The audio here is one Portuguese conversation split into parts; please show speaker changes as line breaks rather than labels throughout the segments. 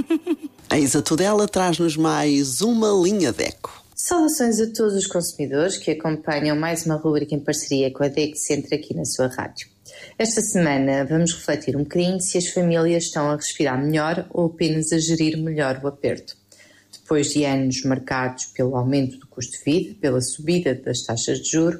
A Isa Tudela traz-nos mais uma linha DECO.
Saudações a todos os consumidores que acompanham mais uma rubrica em parceria com a DECO Centro aqui na sua rádio. Esta semana vamos refletir um bocadinho se as famílias estão a respirar melhor ou apenas a gerir melhor o aperto. Depois de anos marcados pelo aumento do custo de vida, pela subida das taxas de juros,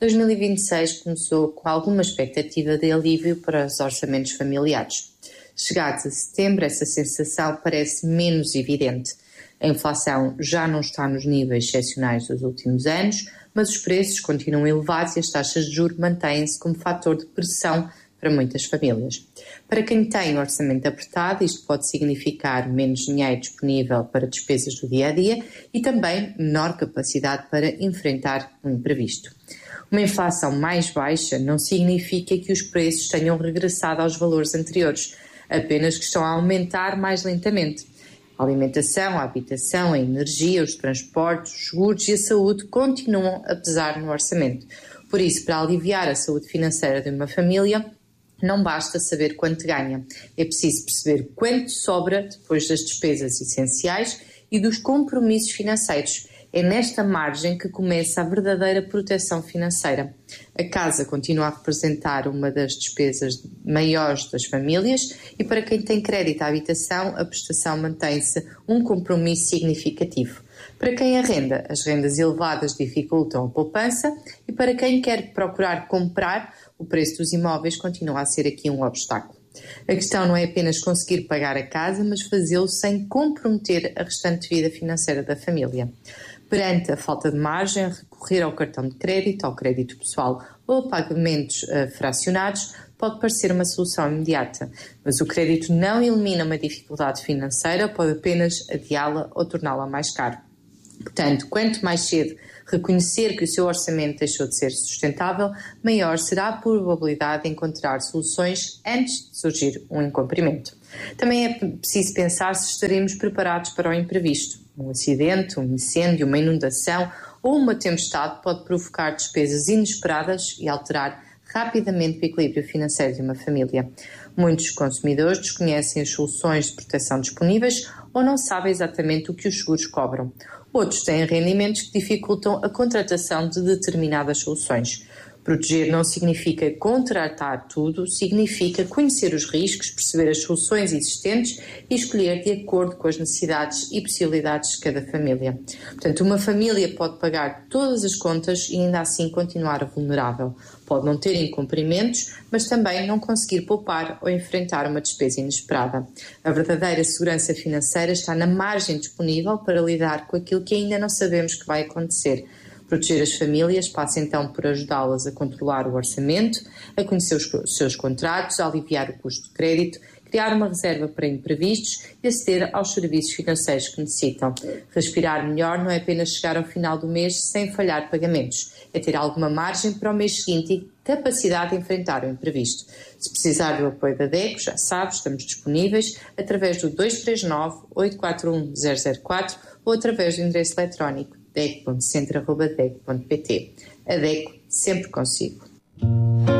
2026 começou com alguma expectativa de alívio para os orçamentos familiares. Chegados a setembro, essa sensação parece menos evidente. A inflação já não está nos níveis excepcionais dos últimos anos, mas os preços continuam elevados e as taxas de juros mantêm-se como fator de pressão para muitas famílias. Para quem tem um orçamento apertado, isto pode significar menos dinheiro disponível para despesas do dia-a-dia e também menor capacidade para enfrentar um imprevisto. Uma inflação mais baixa não significa que os preços tenham regressado aos valores anteriores, apenas que estão a aumentar mais lentamente. A alimentação, a habitação, a energia, os transportes, os seguros e a saúde continuam a pesar no orçamento. Por isso, para aliviar a saúde financeira de uma família, não basta saber quanto ganha. É preciso perceber quanto sobra depois das despesas essenciais e dos compromissos financeiros. É nesta margem que começa a verdadeira proteção financeira. A casa continua a representar uma das despesas maiores das famílias e para quem tem crédito à habitação, a prestação mantém-se um compromisso significativo. Para quem arrenda, as rendas elevadas dificultam a poupança e para quem quer procurar comprar, o preço dos imóveis continua a ser aqui um obstáculo. A questão não é apenas conseguir pagar a casa, mas fazê-lo sem comprometer a restante vida financeira da família. Perante a falta de margem, recorrer ao cartão de crédito, ao crédito pessoal ou a pagamentos fracionados pode parecer uma solução imediata, mas o crédito não elimina uma dificuldade financeira, pode apenas adiá-la ou torná-la mais cara. Portanto, quanto mais cedo reconhecer que o seu orçamento deixou de ser sustentável, maior será a probabilidade de encontrar soluções antes de surgir um incumprimento. Também é preciso pensar se estaremos preparados para o imprevisto. Um acidente, um incêndio, uma inundação ou uma tempestade pode provocar despesas inesperadas e alterar rapidamente o equilíbrio financeiro de uma família. Muitos consumidores desconhecem as soluções de proteção disponíveis ou não sabem exatamente o que os seguros cobram. Outros têm rendimentos que dificultam a contratação de determinadas soluções. Proteger não significa contratar tudo, significa conhecer os riscos, perceber as soluções existentes e escolher de acordo com as necessidades e possibilidades de cada família. Portanto, uma família pode pagar todas as contas e ainda assim continuar vulnerável. Pode não ter incumprimentos, mas também não conseguir poupar ou enfrentar uma despesa inesperada. A verdadeira segurança financeira está na margem disponível para lidar com aquilo que ainda não sabemos que vai acontecer. Proteger as famílias passa então por ajudá-las a controlar o orçamento, a conhecer os seus contratos, a aliviar o custo de crédito, criar uma reserva para imprevistos e aceder aos serviços financeiros que necessitam. Respirar melhor não é apenas chegar ao final do mês sem falhar pagamentos, é ter alguma margem para o mês seguinte e capacidade de enfrentar o imprevisto. Se precisar do apoio da DECO, já sabe, estamos disponíveis através do 239 841 004 ou através do endereço eletrónico deco.centro@deco.pt. A DECO sempre consigo.